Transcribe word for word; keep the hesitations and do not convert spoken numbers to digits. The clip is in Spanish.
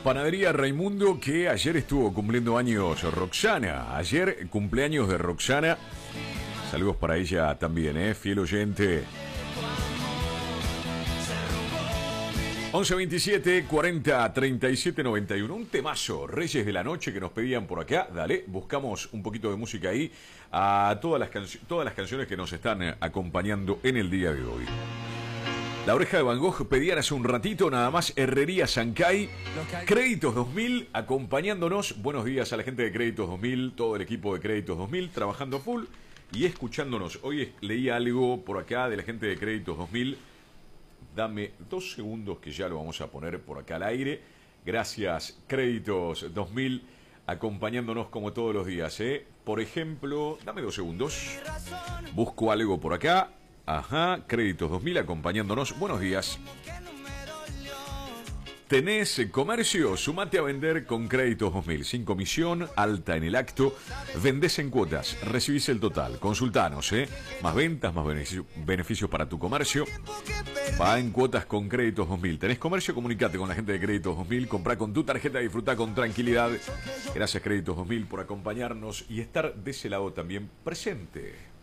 Panadería Raimundo, que ayer estuvo cumpliendo años Roxana. Ayer cumpleaños de Roxana. Saludos para ella también, ¿eh? Fiel oyente. once veintisiete cuarenta treinta y siete noventa y uno. Un temazo, Reyes de la Noche, que nos pedían por acá. Dale, buscamos un poquito de música ahí a todas las, cancio- todas las canciones que nos están acompañando en el día de hoy. La Oreja de Van Gogh pedían hace un ratito, nada más. Herrería Sancay, Créditos dos mil acompañándonos. Buenos días a la gente de Créditos dos mil, todo el equipo de Créditos dos mil trabajando a full y escuchándonos. Hoy leí algo por acá de la gente de Créditos dos mil. Dame dos segundos que ya lo vamos a poner por acá al aire. Gracias, Créditos dos mil, acompañándonos como todos los días, ¿eh? Por ejemplo, dame dos segundos. Busco algo por acá. Ajá, Créditos dos mil acompañándonos. Buenos días. ¿Tenés comercio? Sumate a vender con Créditos dos mil. Sin comisión, alta en el acto. Vendés en cuotas, recibís el total. Consultanos, ¿eh? Más ventas, más beneficio, beneficios para tu comercio. Paga en cuotas con Créditos dos mil. ¿Tenés comercio? Comunicate con la gente de Créditos dos mil. Comprá con tu tarjeta y disfrutá con tranquilidad. Gracias, Créditos dos mil, por acompañarnos y estar de ese lado también presente.